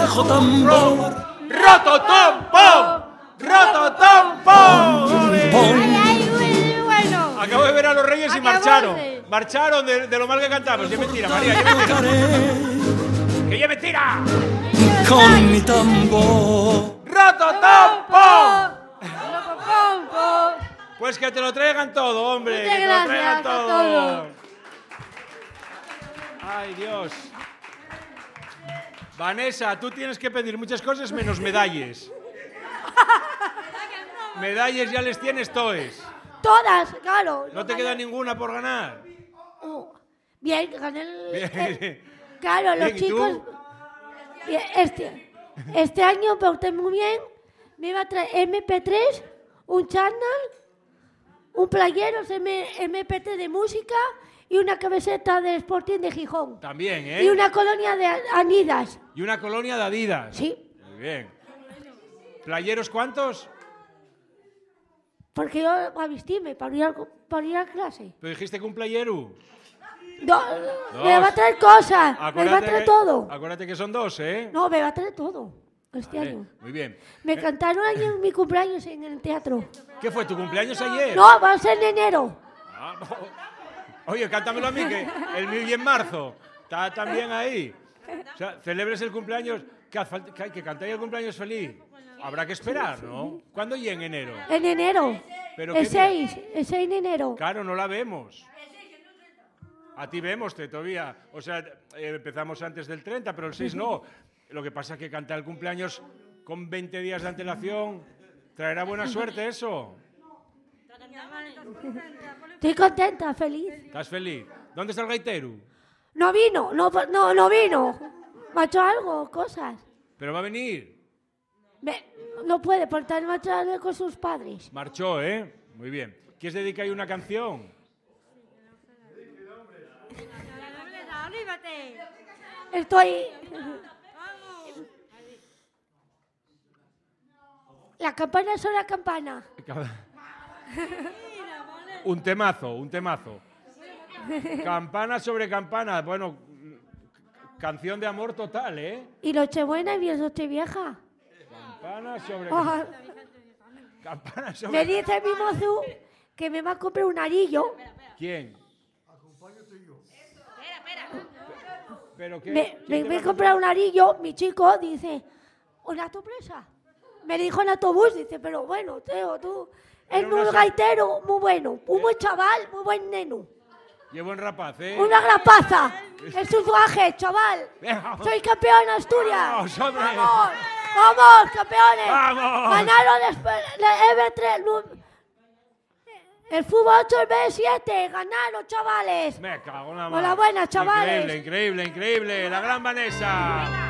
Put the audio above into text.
viejo tambor. ¡Rototom-pom! ¡Rototom-pom! Bueno. Acabo de ver a los Reyes y Acabóse. marcharon de lo mal que cantamos. ¡Ya mentira, María! ¡Ya mentira! ¡Que ya mentira! Con mi tambor. ¡Rototom-pom! Rototom-pom. Pues que te lo traigan todo, hombre. Muchas Que te lo traigan gracias a todo. todos. Ay, Dios. Vanessa, tú tienes que pedir muchas cosas menos medallas. Medallas ya les tienes toes. Todas, claro. No te queda ninguna por ganar. Oh, bien, gané el... Bien. Claro, los Bien, ¿y tú? chicos... Bien, este año me porté muy bien. Me iba a traer MP3, un chándal, un playero MP3 de música y una camiseta del Sporting de Gijón. También, ¿eh? Y una colonia de Adidas. Y una colonia de Adidas. Sí. Muy bien. ¿Playeros cuántos? Porque yo para vestirme, para ir a clase. Pero dijiste que un playero. No, me va a traer cosas, me va a traer todo. Acuérdate que son dos, ¿eh? No, me va a traer todo este Vale, año. muy bien. Me cantaron ayer en mi cumpleaños en el teatro. ¿Qué fue, tu cumpleaños ayer? No, va a ser en enero. Ah, oye, cántamelo a mí, que el mío y en marzo. Está también ahí. O sea, celebres el cumpleaños, que cantáis el cumpleaños feliz. Habrá que esperar, ¿no? ¿Cuándo y en enero? En enero. ¿Pero El qué día? 6 de enero. Claro, no la vemos. A ti vemos todavía. O sea, empezamos antes del 30, pero el 6 no. Lo que pasa es que cantar el cumpleaños con 20 días de antelación traerá buena suerte eso. Estoy contenta, feliz. ¿Estás feliz? ¿Dónde está el gaitero? No vino, no vino. Me ha hecho algo, cosas. Pero va a venir. No puede, por estar marchando con sus padres. Marchó, ¿eh? Muy bien. ¿Quieres dedicar ahí una canción? Estoy... La campana sobre la campana. Un temazo, un temazo. Campana sobre campana. Bueno, canción de amor total, ¿eh? Y Nochebuena y Nochevieja. Campana sobre Oh, campana sobre. me dice mi mozo que me va a comprar un anillo. ¿Quién? ¿Pero qué? Me ¿Quién te voy va a comprar un anillo. Mi chico dice, ¿una sorpresa? Me dijo en autobús, dice, pero bueno, Teo, tú... Es Pero una un gaitero muy bueno, un buen chaval, muy buen neno. Qué buen rapaz, ¿eh? Una grapaza. Es un guaje, chaval. Venga, Soy campeón en Asturias. ¡Vamos, hombre! ¡Vamos! ¡Vamos, campeones! ¡Vamos! Ganaron el el fútbol 8 el B7. Ganaron, chavales. Me cago en la mano. Enhorabuena, chavales. Increíble, increíble, increíble. La gran Vanessa.